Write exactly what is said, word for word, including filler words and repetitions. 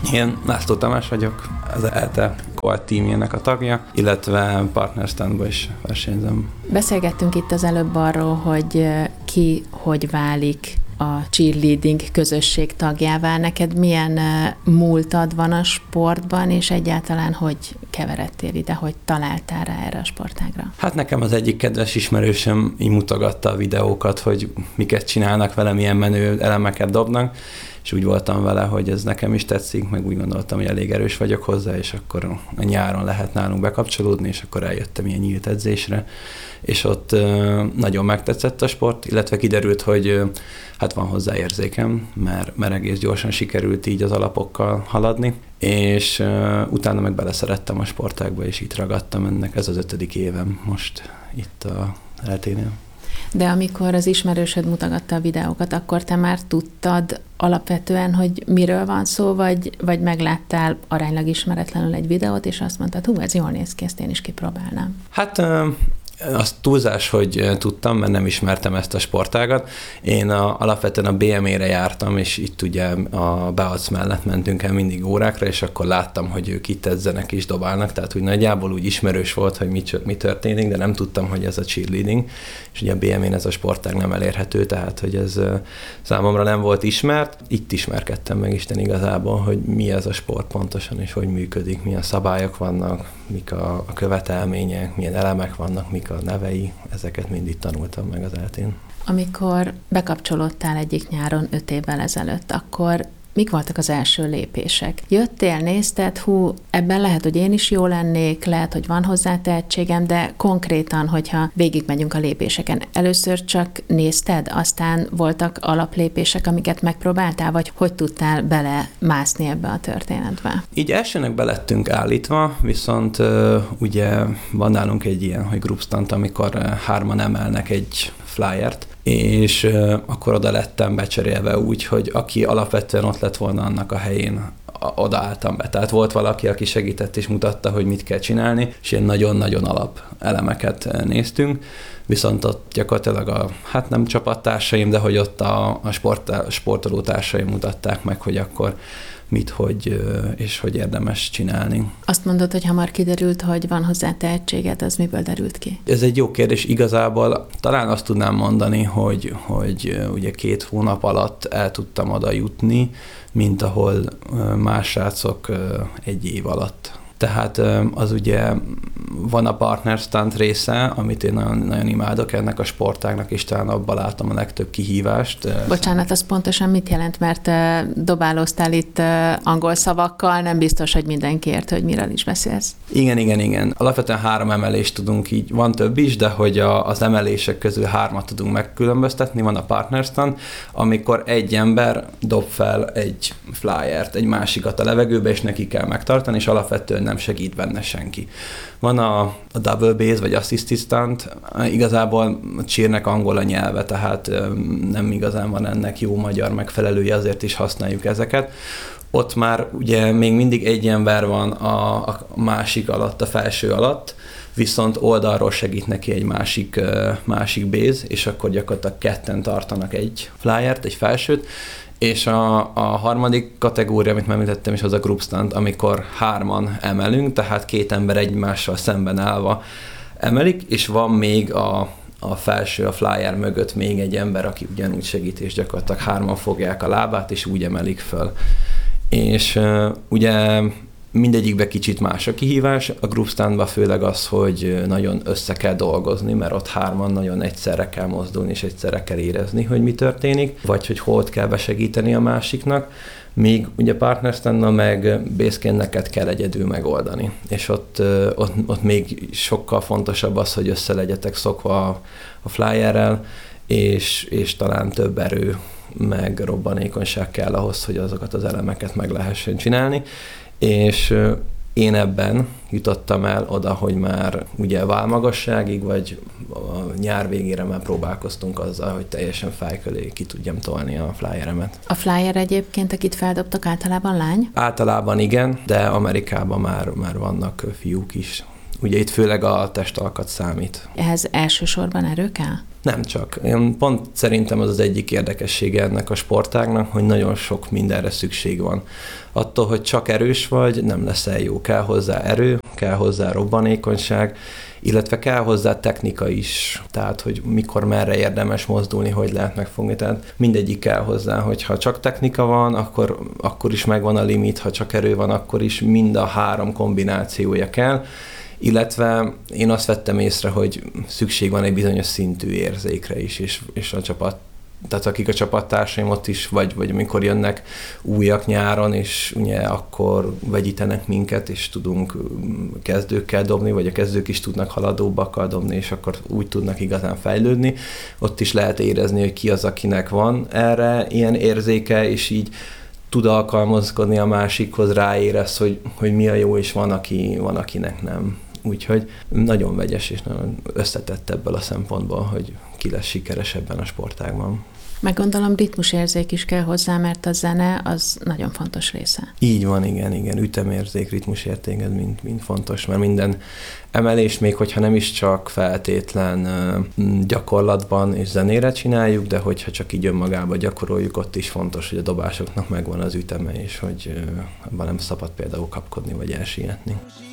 Én László Tamás vagyok, az E L T E Colt teamjének a tagja, illetve partner standban is versenyzem. Beszélgettünk itt az előbb arról, hogy ki hogy válik a cheerleading közösség tagjává. Neked milyen múltad van a sportban, és egyáltalán hogy keveredtél ide, hogy találtál rá erre a sportágra? Hát nekem az egyik kedves ismerősöm így mutogatta a videókat, hogy miket csinálnak vele, milyen menő elemeket dobnak, és úgy voltam vele, hogy ez nekem is tetszik, meg úgy gondoltam, hogy elég erős vagyok hozzá, és akkor a nyáron lehet nálunk bekapcsolódni, és akkor eljöttem ilyen nyílt edzésre, és ott nagyon megtetszett a sport, illetve kiderült, hogy hát van hozzá érzékem, mert, mert egész gyorsan sikerült így az alapokkal haladni, és utána meg beleszerettem a sportágba, és itt ragadtam ennek, ez az ötödik évem most itt a E L T E-nél. De amikor az ismerősöd mutogatta a videókat, akkor te már tudtad alapvetően, hogy miről van szó, vagy, vagy megláttál aránylag ismeretlenül egy videót, és azt mondtad, hú, ez jól néz ki, ezt én is kipróbálnám. Hát az túlzás, hogy tudtam, mert nem ismertem ezt a sportágat. Én a, alapvetően a bé em é-re jártam, és itt ugye a Beauc mellett mentünk el mindig órákra, és akkor láttam, hogy ők itt edzenek és dobálnak, tehát úgy nagyjából úgy ismerős volt, hogy mi, mi történik, de nem tudtam, hogy ez a cheerleading, és ugye a bé em é-n ez a sportág nem elérhető, tehát hogy ez számomra nem volt ismert. Itt ismerkedtem meg Isten igazából, hogy mi ez a sport pontosan, és hogy működik, milyen szabályok vannak, mik a, a követelmények, milyen elemek vannak, mik a nevei, ezeket mind itt tanultam meg az E L T E-n. Amikor bekapcsolódtál egyik nyáron öt évvel ezelőtt, akkor mik voltak az első lépések? Jöttél, nézted, hú, ebben lehet, hogy én is jó lennék, lehet, hogy van hozzá tehetségem, de konkrétan, hogyha végigmegyünk a lépéseken, először csak nézted, aztán voltak alaplépések, amiket megpróbáltál, vagy hogy tudtál belemászni ebbe a történetbe? Így elsőnek belettünk állítva, viszont uh, ugye van nálunk egy ilyen, hogy group stunt, amikor uh, hárman emelnek egy flyert, és uh, akkor oda lettem becserélve úgy, hogy aki alapvetően ott lett volna annak a helyén, a, odaálltam be. Tehát volt valaki, aki segített és mutatta, hogy mit kell csinálni, és ilyen nagyon-nagyon alap elemeket néztünk, viszont ott gyakorlatilag a, hát nem csapattársaim, de hogy ott a, a, sport, a sportolótársaim mutatták meg, hogy akkor mit, hogy, és hogy érdemes csinálni. Azt mondod, hogy hamar kiderült, hogy van hozzá tehetséget, az miből derült ki? Ez egy jó kérdés. Igazából talán azt tudnám mondani, hogy, hogy ugye két hónap alatt el tudtam oda jutni, mint ahol más srácok egy év alatt. Tehát az ugye van a partner stunt része, amit én nagyon, nagyon imádok ennek a sportágnak, és talán abban látom a legtöbb kihívást. Bocsánat, az pontosan mit jelent, mert dobálóztál itt angol szavakkal, nem biztos, hogy mindenki ért, hogy miről is beszélsz. Igen, igen, igen. Alapvetően három emelést tudunk így, van több is, de hogy a, az emelések közül hármat tudunk megkülönböztetni, van a partner stunt, amikor egy ember dob fel egy flyert, egy másikat a levegőbe, és neki kell megtartani, és alapvetően nem segít benne senki. Van a, a double base, vagy assisted stunt, igazából a cheernek angol a nyelve, tehát nem igazán van ennek jó magyar megfelelője, azért is használjuk ezeket. Ott már ugye még mindig egy ember van a, a másik alatt, a felső alatt, viszont oldalról segít neki egy másik, másik base, és akkor gyakorlatilag ketten tartanak egy flyert, egy felsőt, és a, a harmadik kategória, amit már említettem is, az a group stunt, amikor hárman emelünk, tehát két ember egymással szemben állva emelik, és van még a, a felső, a flyer mögött még egy ember, aki ugyanúgy segít, és gyakorlatilag hárman fogják a lábát, és úgy emelik föl. És uh, ugye mindegyikben kicsit más a kihívás, a group stuntban főleg az, hogy nagyon össze kell dolgozni, mert ott hárman nagyon egyszerre kell mozdulni, és egyszerre kell érezni, hogy mi történik, vagy hogy hol kell besegíteni a másiknak, míg ugye partner stuntban meg basecamp neked kell egyedül megoldani, és ott, ott, ott még sokkal fontosabb az, hogy össze legyetek szokva a, a flyerrel, és, és talán több erő, meg robbanékonyság kell ahhoz, hogy azokat az elemeket meg lehessen csinálni, és én ebben jutottam el oda, hogy már ugye válmagasságig, vagy a nyár végére már próbálkoztunk azzal, hogy teljesen fáj köré ki tudjam tolni a flyeremet. A flyer egyébként, akit feldobtak, általában lány? Általában igen, de Amerikában már, már vannak fiúk is, Ugye itt főleg a testalkat számít. Ehhez elsősorban erő kell? Nem csak. Én pont szerintem az az egyik érdekessége ennek a sportágnak, hogy nagyon sok mindenre szükség van. Attól, hogy csak erős vagy, nem leszel jó. Kell hozzá erő, kell hozzá robbanékonyság, illetve kell hozzá technika is. Tehát, hogy mikor, merre érdemes mozdulni, hogy lehet megfogni. Tehát mindegyik kell hozzá, hogyha csak technika van, akkor, akkor is megvan a limit, ha csak erő van, akkor is mind a három kombinációja kell. Illetve én azt vettem észre, hogy szükség van egy bizonyos szintű érzékre is, és, és a csapat, tehát akik a csapattársaim ott is, vagy, vagy amikor jönnek újak nyáron, és ugye akkor vegyítenek minket, és tudunk kezdőkkel dobni, vagy a kezdők is tudnak haladóbbakkal dobni, és akkor úgy tudnak igazán fejlődni. Ott is lehet érezni, hogy ki az, akinek van erre ilyen érzéke, és így tud alkalmazkodni a másikhoz, ráérez, hogy, hogy mi a jó, és van, aki, van, akinek nem. Úgyhogy nagyon vegyes és nagyon összetett ebből a szempontból, hogy ki lesz sikeres ebben a sportágban. Meg gondolom ritmusérzék is kell hozzá, mert a zene az nagyon fontos része. Így van, igen, igen. Ütemérzék, ritmusérték, ez mind, mind fontos, mert minden emelés, még hogyha nem is csak feltétlen gyakorlatban és zenére csináljuk, de hogyha csak így önmagában gyakoroljuk, ott is fontos, hogy a dobásoknak megvan az üteme, és hogy abban nem szabad például kapkodni vagy elsietni.